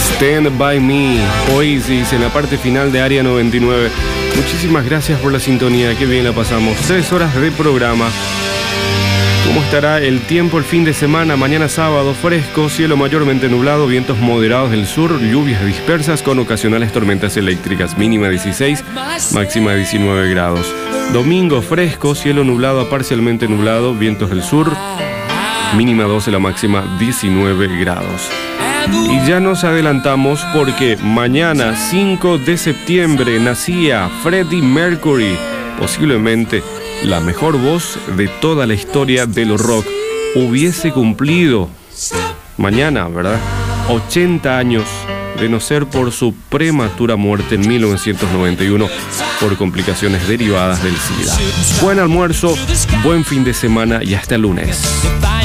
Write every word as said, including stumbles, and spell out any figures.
Stand By Me, Oasis, en la parte final de Área noventa y nueve. Muchísimas gracias por la sintonía, qué bien la pasamos. Tres horas de programa. ¿Cómo estará el tiempo el fin de semana? Mañana sábado, fresco, cielo mayormente nublado, vientos moderados del sur, lluvias dispersas con ocasionales tormentas eléctricas, mínima dieciséis, máxima diecinueve grados. Domingo, fresco, cielo nublado a parcialmente nublado, vientos del sur, mínima doce, la máxima diecinueve grados. Y ya nos adelantamos porque mañana, cinco de septiembre, nacía Freddie Mercury, posiblemente la mejor voz de toda la historia del rock. Hubiese cumplido mañana, ¿verdad?, ochenta años de no ser por su prematura muerte en mil novecientos noventa y uno por complicaciones derivadas del SIDA. Buen almuerzo, buen fin de semana y hasta el lunes.